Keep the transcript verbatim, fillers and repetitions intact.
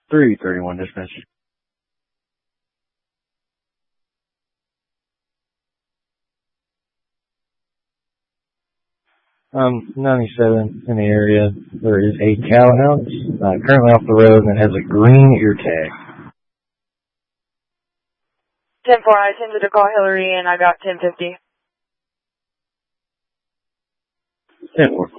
three thirty-one dispatch. Um, ninety-seven in the area. There is a cow house uh, currently off the road and it has a green ear tag. ten four, I attempted to call Hillary and I got ten fifty. ten four.